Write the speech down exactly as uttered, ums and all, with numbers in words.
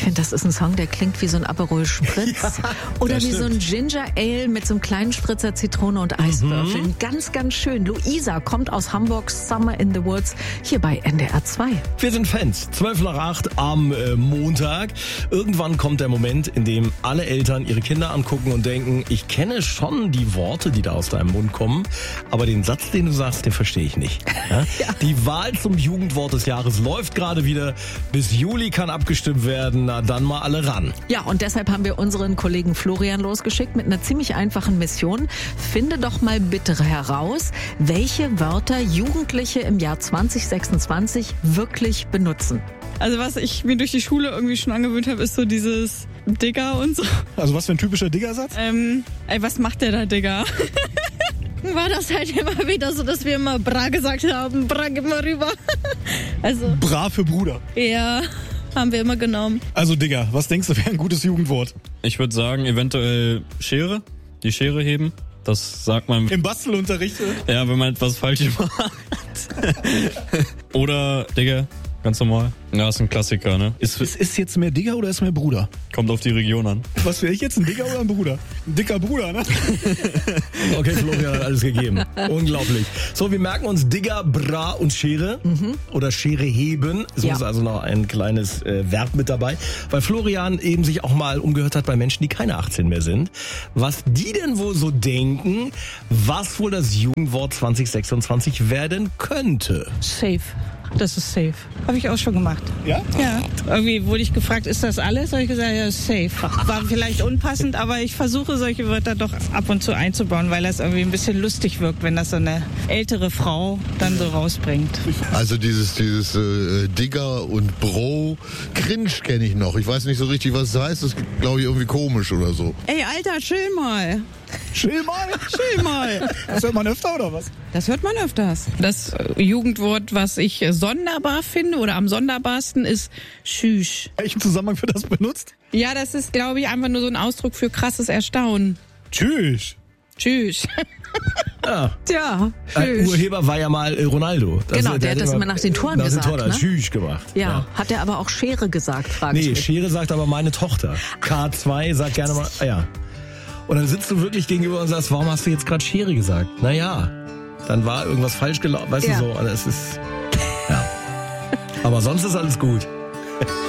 finde, das ist ein Song, der klingt wie so ein Aperol Spritz. Ja, oder wie stimmt. so ein Ginger Ale mit so einem kleinen Spritzer Zitrone und Eiswürfeln. Mhm. Ganz, ganz schön. Luisa kommt aus Hamburg, Summer in the Woods, hier bei N D R zwei. Wir sind Fans. zwölf nach acht am äh, Montag. Irgendwann kommt der Moment, in dem alle Eltern ihre Kinder angucken und denken, ich kenne schon die Worte, die da aus deinem Mund kommen, aber den Satz, den du sagst, den verstehe ich nicht. Ja? Ja. Die Wahl zum Jugendwort des Jahres läuft gerade wieder. Bis Juli kann abgestimmt werden. Na, dann mal alle ran. Ja, und deshalb haben wir unseren Kollegen Florian losgeschickt mit einer ziemlich einfachen Mission. Finde doch mal bitte heraus, welche Wörter Jugendliche im Jahr zwanzig sechsundzwanzig wirklich benutzen. Also was ich mir durch die Schule irgendwie schon angewöhnt habe, ist so dieses Digger und so. Also was für ein typischer Digger-Satz? Ähm, ey, was macht der da, Digger? War das halt immer wieder so, dass wir immer Bra gesagt haben. Bra, gib mal rüber. Also Bra für Bruder. Ja, haben wir immer genommen. Also Digger, was denkst du, wäre ein gutes Jugendwort? Ich würde sagen, eventuell Schere. Die Schere heben. Das sagt man... Im Bastelunterricht? Ja, wenn man etwas falsch macht. Oder, Digga, ganz normal. Ja, ist ein Klassiker, ne? Ist, ist, ist jetzt mehr Digger oder ist mehr Bruder? Kommt auf die Region an. Was wäre ich jetzt, ein Digger oder ein Bruder? Ein dicker Bruder, ne? Okay, Florian hat alles gegeben. Unglaublich. So, wir merken uns Digger, Bra und Schere. Mhm. Oder Schere heben. So ja. ist also noch ein kleines äh, Verb mit dabei. Weil Florian eben sich auch mal umgehört hat bei Menschen, die keine achtzehn mehr sind. Was die denn wohl so denken, was wohl das Jugendwort zwanzig sechsundzwanzig werden könnte. Safe. Das ist safe. Habe ich auch schon gemacht. Ja? Ja. Irgendwie wurde ich gefragt, ist das alles? Habe ich gesagt, ja, safe. War vielleicht unpassend, aber ich versuche solche Wörter doch ab und zu einzubauen, weil das irgendwie ein bisschen lustig wirkt, wenn das so eine ältere Frau dann so rausbringt. Also dieses, dieses äh, Digger und Bro, Cringe kenne ich noch. Ich weiß nicht so richtig, was das heißt. Das ist, glaube ich, irgendwie komisch oder so. Ey, Alter, chill mal. Chill mal? Chill mal. Das hört man öfter oder was? Das hört man öfters. Das Jugendwort, was ich sonderbar finde oder am sonderbarsten ist Schüsch. Welchen Zusammenhang wird das benutzt? Ja, das ist, glaube ich, einfach nur so ein Ausdruck für krasses Erstaunen. Tschüss. Tschüss. Ja. Tja, Ein Urheber war ja mal äh, Ronaldo. Das, genau, der, der hat das immer nach den Toren nach gesagt. Nach den Toren ne? Tschüss gemacht. Ja. ja, hat er aber auch Schere gesagt, frage nee, ich mich. Schere sagt aber meine Tochter. K zwei sagt gerne mal, ah, ja. Und dann sitzt du wirklich gegenüber und sagst, warum hast du jetzt gerade Schere gesagt? Naja, dann war irgendwas falsch gelaufen, weißt ja. du so. Und es ist, ja. Aber sonst ist alles gut.